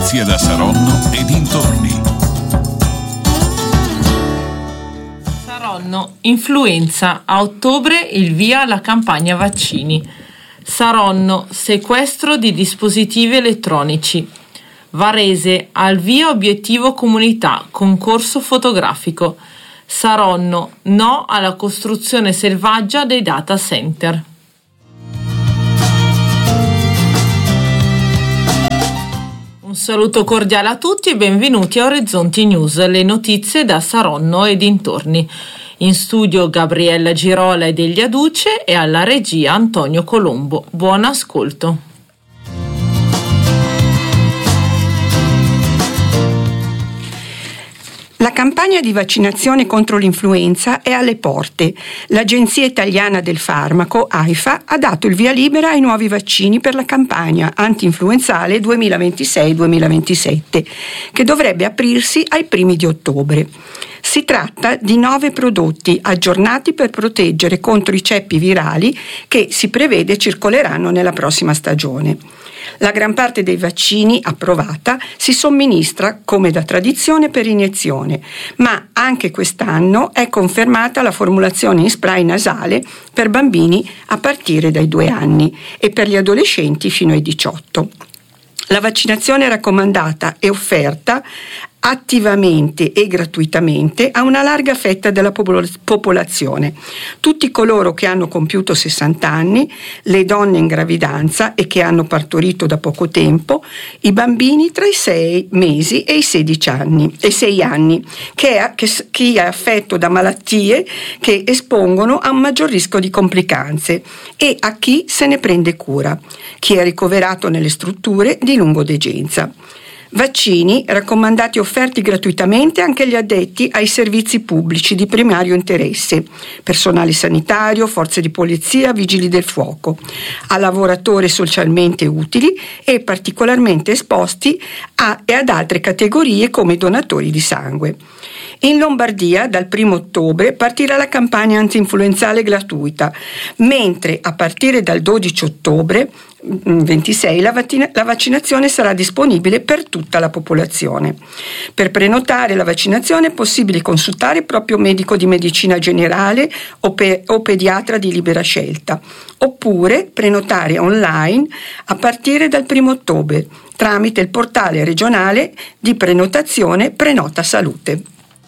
notizie da Saronno e dintorni. Saronno, influenza, a ottobre il via alla campagna vaccini. Saronno, sequestro di dispositivi elettronici. Varese, al via obiettivo comunità, concorso fotografico. Saronno, no alla costruzione selvaggia dei data center. Un saluto cordiale a tutti e benvenuti a Orizzonti News, le notizie da Saronno e dintorni. In studio Gabriella Girola e Delia Duce e alla regia Antonio Colombo. Buon ascolto. La campagna di vaccinazione contro l'influenza è alle porte. L'Agenzia Italiana del Farmaco, AIFA, ha dato il via libera ai nuovi vaccini per la campagna anti-influenzale 2026-2027, che dovrebbe aprirsi ai primi di ottobre. Si tratta di 9 prodotti aggiornati per proteggere contro i ceppi virali che si prevede circoleranno nella prossima stagione. La gran parte dei vaccini approvata si somministra come da tradizione per iniezione, ma anche quest'anno è confermata la formulazione in spray nasale per bambini a partire dai 2 anni e per gli adolescenti fino ai 18. La vaccinazione è raccomandata e offerta attivamente e gratuitamente a una larga fetta della popolazione. Tutti coloro che hanno compiuto 60 anni, le donne in gravidanza e che hanno partorito da poco tempo, i bambini tra i 6 mesi e i 6 anni, chi è affetto da malattie che espongono a un maggior rischio di complicanze e a chi se ne prende cura, chi è ricoverato nelle strutture di lungodegenza. Vaccini raccomandati e offerti gratuitamente anche agli addetti ai servizi pubblici di primario interesse, personale sanitario, forze di polizia, vigili del fuoco, a lavoratori socialmente utili e particolarmente esposti e ad altre categorie come i donatori di sangue. In Lombardia dal 1 ottobre partirà la campagna antinfluenzale gratuita, mentre a partire dal 12 ottobre 26 la vaccinazione sarà disponibile per tutta la popolazione. Per prenotare la vaccinazione è possibile consultare il proprio medico di medicina generale o pediatra di libera scelta, oppure prenotare online a partire dal 1 ottobre tramite il portale regionale di prenotazione Prenota Salute.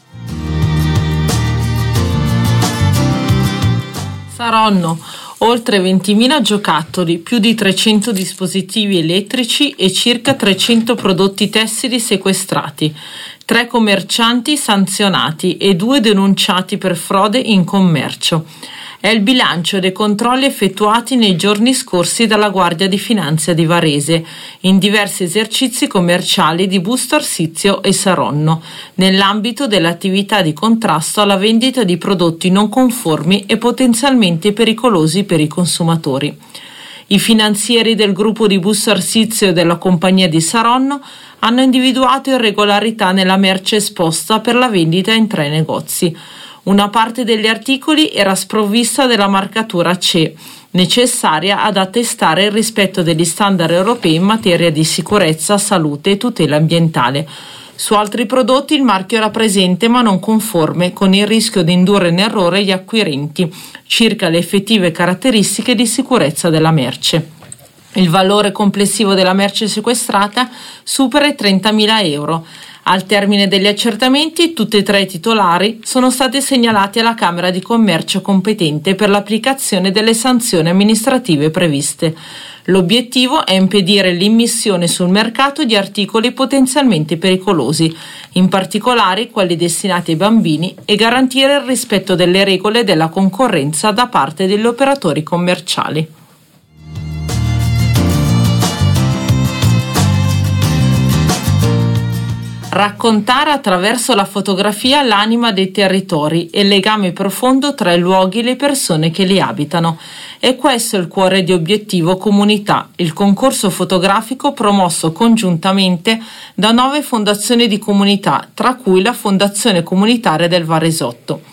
Saronno, oltre 20.000 giocattoli, più di 300 dispositivi elettrici e circa 300 prodotti tessili sequestrati, 3 commercianti sanzionati e 2 denunciati per frode in commercio. È il bilancio dei controlli effettuati nei giorni scorsi dalla Guardia di Finanza di Varese in diversi esercizi commerciali di Busto Arsizio e Saronno, nell'ambito dell'attività di contrasto alla vendita di prodotti non conformi e potenzialmente pericolosi per i consumatori. I finanzieri del gruppo di Busto Arsizio e della compagnia di Saronno hanno individuato irregolarità nella merce esposta per la vendita in 3 negozi. Una parte degli articoli era sprovvista della marcatura CE, necessaria ad attestare il rispetto degli standard europei in materia di sicurezza, salute e tutela ambientale. Su altri prodotti il marchio era presente ma non conforme, con il rischio di indurre in errore gli acquirenti circa le effettive caratteristiche di sicurezza della merce. Il valore complessivo della merce sequestrata supera i 30.000 euro. Al termine degli accertamenti, tutti e 3 i titolari sono stati segnalati alla Camera di Commercio competente per l'applicazione delle sanzioni amministrative previste. L'obiettivo è impedire l'immissione sul mercato di articoli potenzialmente pericolosi, in particolare quelli destinati ai bambini, e garantire il rispetto delle regole della concorrenza da parte degli operatori commerciali. Raccontare attraverso la fotografia l'anima dei territori e il legame profondo tra i luoghi e le persone che li abitano. E questo è il cuore di Obiettivo Comunità, il concorso fotografico promosso congiuntamente da 9 fondazioni di comunità, tra cui la Fondazione Comunitaria del Varesotto.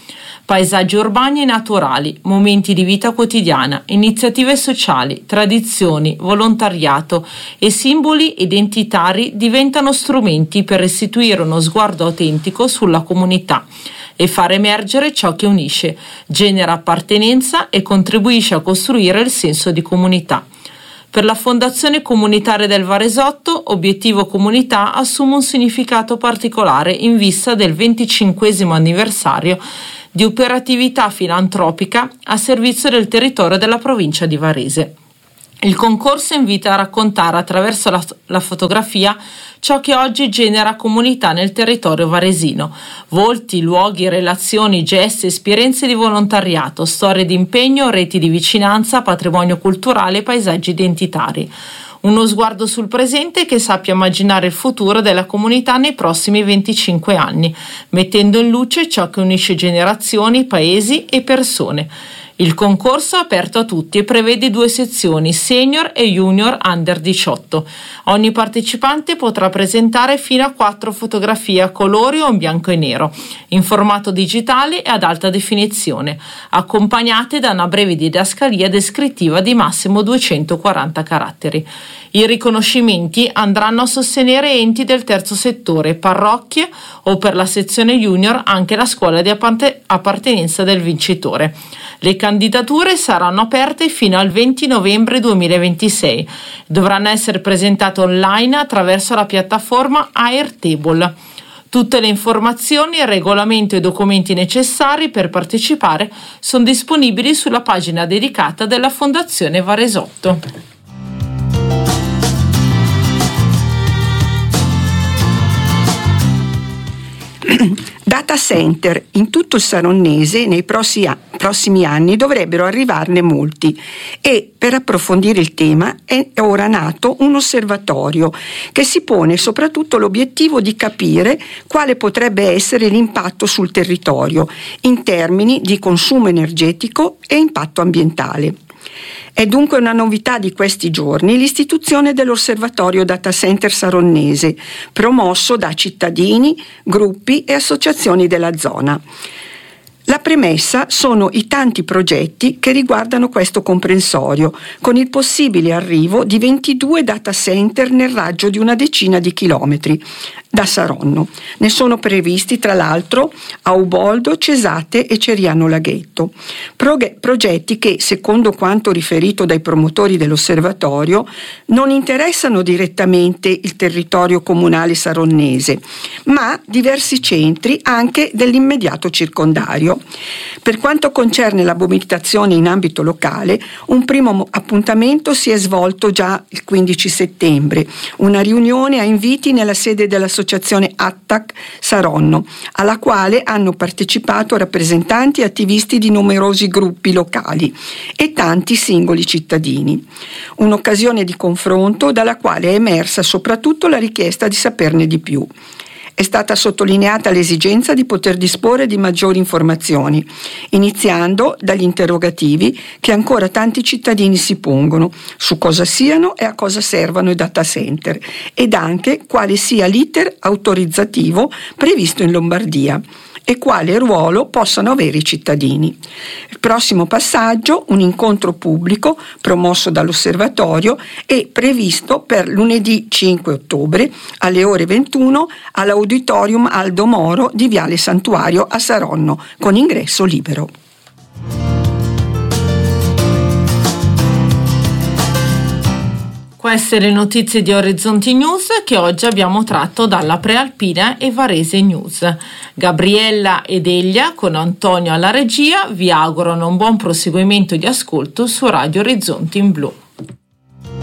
paesaggi urbani e naturali, momenti di vita quotidiana, iniziative sociali, tradizioni, volontariato e simboli identitari diventano strumenti per restituire uno sguardo autentico sulla comunità e far emergere ciò che unisce, genera appartenenza e contribuisce a costruire il senso di comunità. Per la Fondazione Comunitaria del Varesotto, Obiettivo Comunità assume un significato particolare in vista del 25° anniversario di operatività filantropica a servizio del territorio della provincia di Varese. Il concorso invita a raccontare attraverso la fotografia ciò che oggi genera comunità nel territorio varesino: volti, luoghi, relazioni, gesti, esperienze di volontariato, storie di impegno, reti di vicinanza, patrimonio culturale e paesaggi identitari. Uno sguardo sul presente che sappia immaginare il futuro della comunità nei prossimi 25 anni, mettendo in luce ciò che unisce generazioni, paesi e persone. Il concorso è aperto a tutti e prevede 2 sezioni, senior e junior under 18. Ogni partecipante potrà presentare fino a 4 fotografie a colori o in bianco e nero, in formato digitale e ad alta definizione, accompagnate da una breve didascalia descrittiva di massimo 240 caratteri. I riconoscimenti andranno a sostenere enti del terzo settore, parrocchie o, per la sezione junior, anche la scuola di appartenenza del vincitore. Le candidature saranno aperte fino al 20 novembre 2026. Dovranno essere presentate online attraverso la piattaforma Airtable. Tutte le informazioni, il regolamento e i documenti necessari per partecipare sono disponibili sulla pagina dedicata della Fondazione Varesotto. Data center in tutto il Saronnese nei prossimi anni dovrebbero arrivarne molti, e per approfondire il tema è ora nato un osservatorio che si pone soprattutto l'obiettivo di capire quale potrebbe essere l'impatto sul territorio in termini di consumo energetico e impatto ambientale. È dunque una novità di questi giorni l'istituzione dell'Osservatorio Data Center Saronnese, promosso da cittadini, gruppi e associazioni della zona. La premessa sono i tanti progetti che riguardano questo comprensorio, con il possibile arrivo di 22 data center nel raggio di una decina di chilometri da Saronno. Ne sono previsti tra l'altro a Uboldo, Cesate e Ceriano Laghetto. Progetti che, secondo quanto riferito dai promotori dell'osservatorio, non interessano direttamente il territorio comunale saronnese, ma diversi centri anche dell'immediato circondario. Per quanto concerne la mobilitazione in ambito locale, un primo appuntamento si è svolto già il 15 settembre, una riunione a inviti nella sede dell'associazione Attac Saronno, alla quale hanno partecipato rappresentanti e attivisti di numerosi gruppi locali e tanti singoli cittadini. Un'occasione di confronto dalla quale è emersa soprattutto la richiesta di saperne di più. È stata sottolineata l'esigenza di poter disporre di maggiori informazioni, iniziando dagli interrogativi che ancora tanti cittadini si pongono su cosa siano e a cosa servano i data center, ed anche quale sia l'iter autorizzativo previsto in Lombardia e quale ruolo possano avere i cittadini. Il prossimo passaggio, un incontro pubblico promosso dall'osservatorio, è previsto per lunedì 5 ottobre alle ore 21 all'Auditorium Aldo Moro di Viale Santuario a Saronno, con ingresso libero. Queste le notizie di Orizzonti News che oggi abbiamo tratto dalla Prealpina e Varese News. Gabriella ed Elia con Antonio alla regia vi augurano un buon proseguimento di ascolto su Radio Orizzonti in Blu.